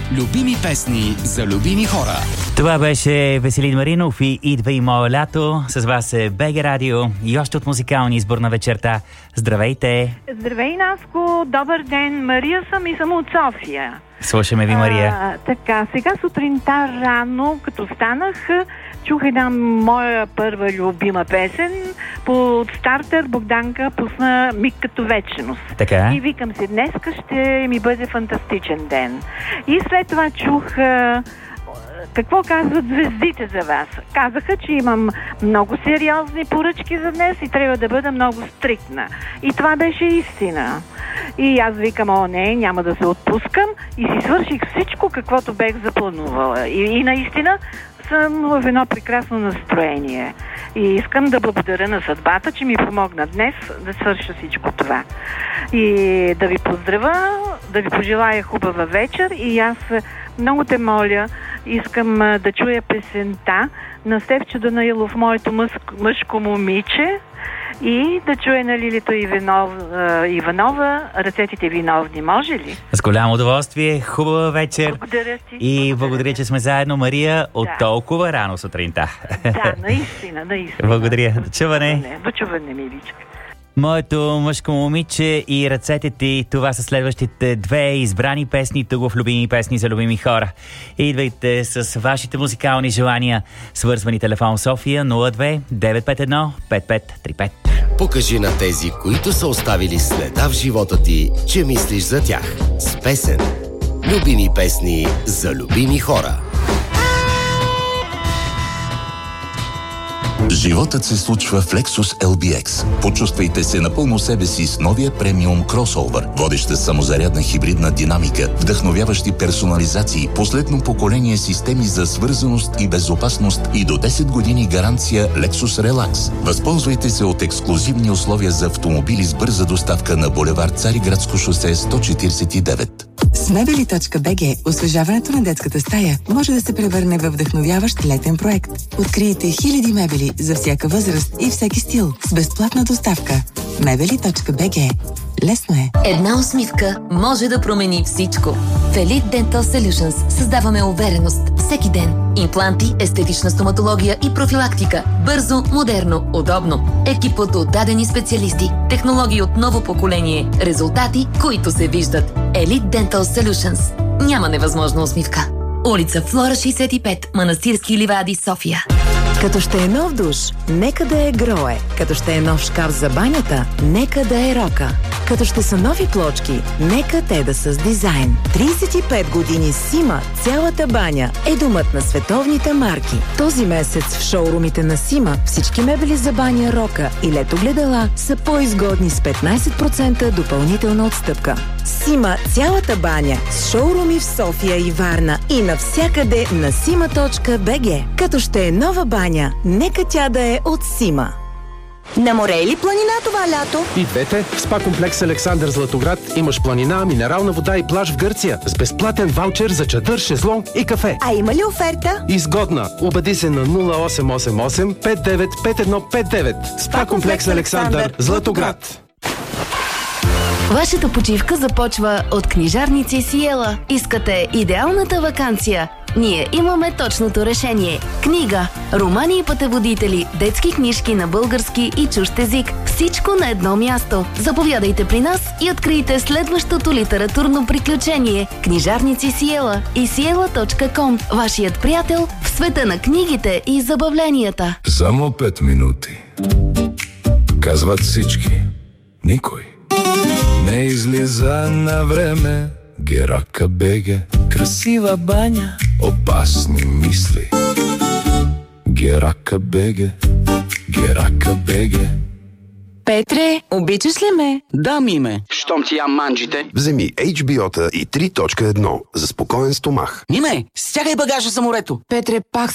Любими песни за любими хора. Това беше Веселин Маринов и "Идва и мое лято". С вас е БГ Радио и още от музикалния избор на вечерта. Здравейте! Здравей, Наско! Добър ден! Мария съм и съм от София. Слушаме ви, Мария. Така, сега сутринта рано, като станах, чух една моя първа любима песен. По стартер Богданка пусна "Миг като вечност". Така. И викам си, днеска ще ми бъде фантастичен ден. И след това чух какво казват звездите за вас. Казаха, че имам много сериозни поръчки за днес и трябва да бъда много стриктна. И това беше истина. И аз викам, не, няма да се отпускам. И си свърших всичко, каквото бех запланувала. И наистина съм в едно прекрасно настроение. И искам да благодаря на съдбата, че ми помогна днес да свърша всичко това. И да ви поздравя, да ви пожелая хубава вечер. И аз много те моля, искам да чуя песента на Стефчо Данаилов, "Моето мъжко момиче", и да чуя на Лилито Иванова "Ръцете виновни". Може ли? С голямо удоволствие. Хубава вечер. Благодаря ти. И благодаря, че сме заедно, Мария, от толкова рано сутринта. Да, наистина. Благодаря. До чуване. До чуване, миличка. "Моето мъжко момиче" и "Ръцете ти", това са следващите две избрани песни тук в Любими песни за любими хора. Идвайте с вашите музикални желания. Свързвани телефон София 02 951 5535. Покажи на тези, които са оставили следа в живота ти, че мислиш за тях. С песен. Любими песни за любими хора. Животът се случва в Lexus LBX. Почувствайте се напълно себе си с новия премиум кросовър. Водеща самозарядна хибридна динамика, вдъхновяващи персонализации, последно поколение системи за свързаност и безопасност и до 10 години гаранция Lexus Relax. Възползвайте се от ексклузивни условия за автомобили с бърза доставка на булевард Цариградско шосе 149. С Мебели.bg освежаването на детската стая може да се превърне във вдъхновяващ летен проект. Открийте хиляди мебели за всяка възраст и всеки стил с безплатна доставка. Мебели.bg. Лесно е. Една усмивка може да промени всичко. В Elite Dental Solutions създаваме увереност всеки ден. Импланти, естетична стоматология и профилактика. Бързо, модерно, удобно. Екип от отдадени специалисти. Технологии от ново поколение. Резултати, които се виждат. Elite Dental Solutions. Няма невъзможна усмивка. Улица Флора 65, Манастирски ливади, София. Като ще е нов душ, нека да е Грое. Като ще е нов шкаф за банята, нека да е Рока. Като ще са нови плочки, нека те да са с дизайн. 35 години Сима, цялата баня е домът на световните марки. Този месец в шоурумите на Сима всички мебели за баня, Рока и летогледала са по-изгодни с 15% допълнителна отстъпка. Сима, цялата баня с шоуруми в София и Варна и навсякъде на sima.bg. Като ще е нова баня, нека тя да е от Сима. На море или планина това лято? И двете. В СПА комплекс Александър Златоград имаш планина, минерална вода и плаж в Гърция с безплатен ваучер за чадър, шезлонг и кафе. А има ли оферта? Изгодна. Убеди се на 0888 595159. СПА комплекс Александър Златоград. Вашата почивка започва от книжарници Сиела. Искате идеалната ваканция? Ние имаме точното решение. Книга, романи и пътеводители, детски книжки на български и чужд език. Всичко на едно място. Заповядайте при нас и открийте следващото литературно приключение. Книжарници Сиела и siela.com. Вашият приятел в света на книгите и забавленията. Само 5 минути. Казват всички. Никой не излиза на време. Герака беге. Красива баня. Опасни мисли. Герака беге. Герака беге. Петре, обичаш ли ме? Да, Миме. Щом ти ям манджите. Вземи HBO-та и 3.1 за спокоен стомах. Миме, стягай багажа за морето. Петре, пак